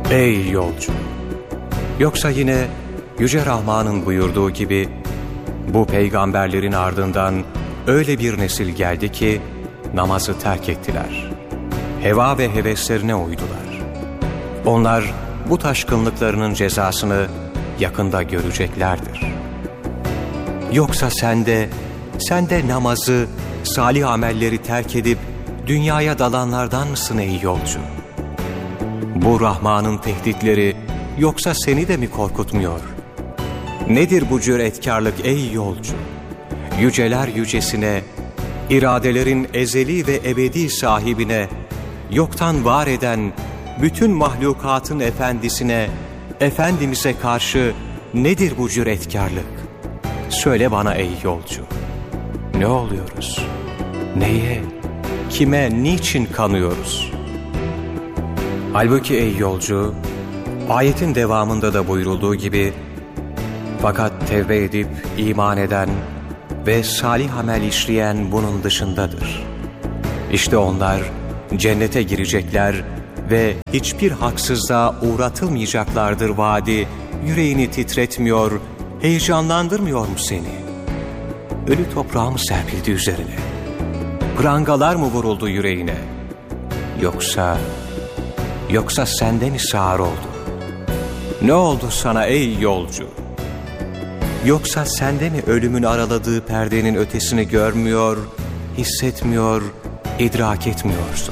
Ey yolcu! Yoksa yine Yüce Rahman'ın buyurduğu gibi bu peygamberlerin ardından öyle bir nesil geldi ki namazı terk ettiler. Heva ve heveslerine uydular. Onlar bu taşkınlıklarının cezasını yakında göreceklerdir. Yoksa sen de namazı, salih amelleri terk edip dünyaya dalanlardan mısın ey yolcu? Bu Rahman'ın tehditleri yoksa seni de mi korkutmuyor? Nedir bu cüretkarlık ey yolcu? Yüceler yücesine, iradelerin ezeli ve ebedi sahibine, yoktan var eden bütün mahlukatın efendisine, Efendimiz'e karşı nedir bu cüretkarlık? Söyle bana ey yolcu, ne oluyoruz? Neye, kime, niçin kanıyoruz? Halbuki ey yolcu, ayetin devamında da buyurulduğu gibi, fakat tevbe edip iman eden ve salih amel işleyen bunun dışındadır. İşte onlar cennete girecekler ve hiçbir haksızlığa uğratılmayacaklardır vaadi, yüreğini titretmiyor, heyecanlandırmıyor mu seni? Ölü toprağı mı serpildi üzerine? Prangalar mı vuruldu yüreğine? Yoksa sende mi sağır oldu? Ne oldu sana ey yolcu? Yoksa sende mi ölümün araladığı perdenin ötesini görmüyor, hissetmiyor, idrak etmiyorsun?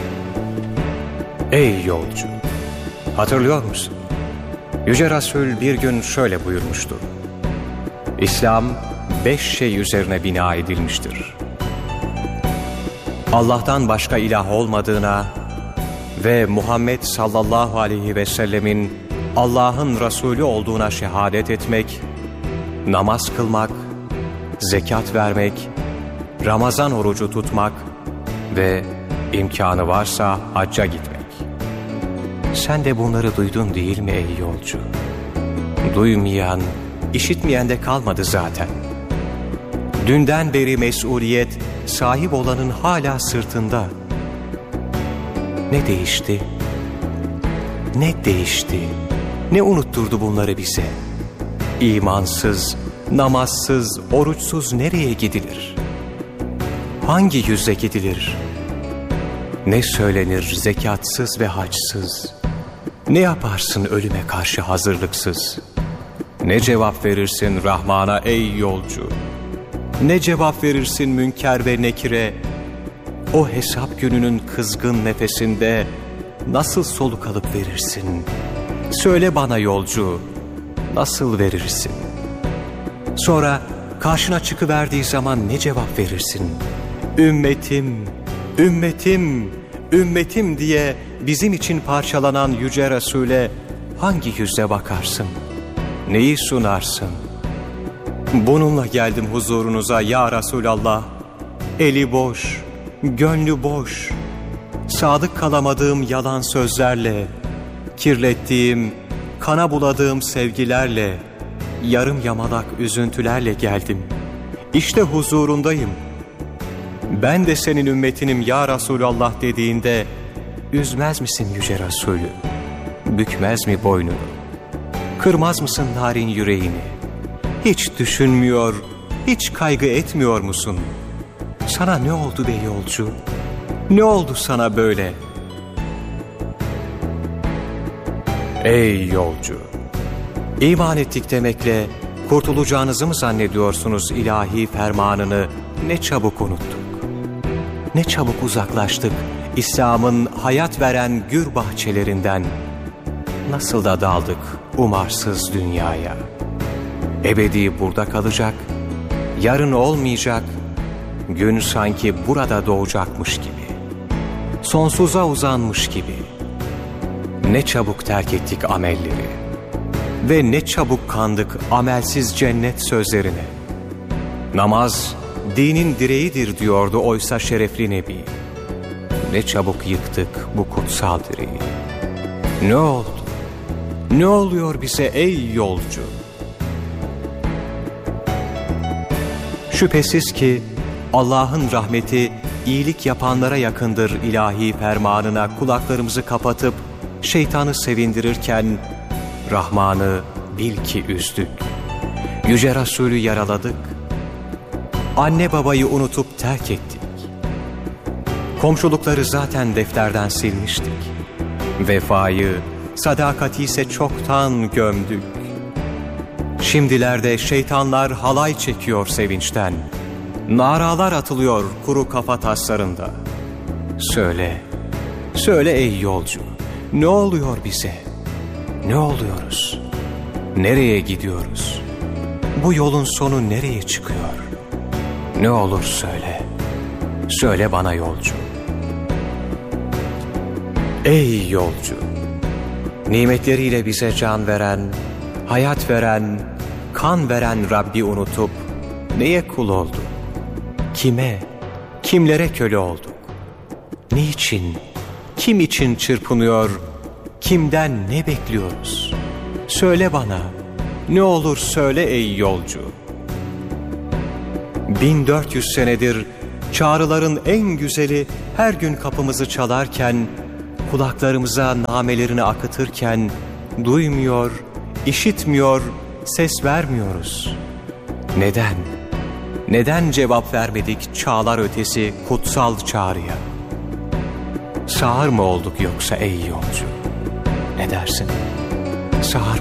Ey yolcu! Hatırlıyor musun? Yüce Resul bir gün şöyle buyurmuştu. İslam 5 şey üzerine bina edilmiştir. Allah'tan başka ilah olmadığına ve Muhammed sallallahu aleyhi ve sellemin Allah'ın Resulü olduğuna şehadet etmek, namaz kılmak, zekat vermek, Ramazan orucu tutmak ve imkanı varsa hacca gitmek. Sen de bunları duydun değil mi ey yolcu? Duymayan, işitmeyen de kalmadı zaten. Dünden beri mesuliyet sahip olanın hala sırtında. Ne değişti? Ne değişti? Ne unutturdu bunları bize? İmansız, namazsız, oruçsuz nereye gidilir? Hangi yüzle gidilir? Ne söylenir zekatsız ve haçsız? Ne yaparsın ölüme karşı hazırlıksız? Ne cevap verirsin Rahman'a ey yolcu? Ne cevap verirsin münker ve nekire? O hesap gününün kızgın nefesinde nasıl soluk alıp verirsin? Söyle bana yolcu, nasıl verirsin? Sonra karşına çıkıverdiği zaman ne cevap verirsin? Ümmetim, ümmetim, ümmetim diye bizim için parçalanan Yüce Resul'e hangi yüzle bakarsın? Neyi sunarsın? Bununla geldim huzurunuza ya Resulallah. Eli boş, gönlü boş, sadık kalamadığım yalan sözlerle, kirlettiğim, kana buladığım sevgilerle, yarım yamalak üzüntülerle geldim. İşte huzurundayım. Ben de senin ümmetinim ya Resulallah dediğinde, üzmez misin Yüce Resulü? Bükmez mi boynunu? Kırmaz mısın narin yüreğini? Hiç düşünmüyor, hiç kaygı etmiyor musun? Sana ne oldu be yolcu? Ne oldu sana böyle? Ey yolcu! İman ettik demekle kurtulacağınızı mı zannediyorsunuz ilahi fermanını? Ne çabuk unuttuk. Ne çabuk uzaklaştık İslam'ın hayat veren gür bahçelerinden. Nasıl da daldık umarsız dünyaya. Ebedi burada kalacak, yarın olmayacak, gün sanki burada doğacakmış gibi, sonsuza uzanmış gibi. Ne çabuk terk ettik amelleri ve ne çabuk kandık amelsiz cennet sözlerine. Namaz dinin direğidir diyordu oysa şerefli Nebi. Ne çabuk yıktık bu kutsal direği. Ne oldu? Ne oluyor bize ey yolcu? Şüphesiz ki Allah'ın rahmeti iyilik yapanlara yakındır ilahi fermanına kulaklarımızı kapatıp şeytanı sevindirirken Rahman'ı bil ki üzdük. Yüce Resulü yaraladık. Anne babayı unutup terk ettik. Komşulukları zaten defterden silmiştik. Vefayı, sadakati ise çoktan gömdük. Şimdilerde şeytanlar halay çekiyor sevinçten. Naralar atılıyor kuru kafa taslarında. Söyle, söyle ey yolcu, ne oluyor bize? Ne oluyoruz? Nereye gidiyoruz? Bu yolun sonu nereye çıkıyor? Ne olur söyle, söyle bana yolcu. Ey yolcu, nimetleriyle bize can veren, hayat veren, kan veren Rabbi unutup neye kul olduk? Kime, kimlere köle olduk? Niçin, kim için çırpınıyor, kimden ne bekliyoruz? Söyle bana, ne olur söyle ey yolcu. 1400 senedir çağrıların en güzeli her gün kapımızı çalarken, kulaklarımıza namelerini akıtırken, duymuyor, işitmiyor, ses vermiyoruz. Neden? Neden cevap vermedik çağlar ötesi kutsal çağrıya? Sağır mı olduk yoksa ey yolcu? Ne dersin? Sağır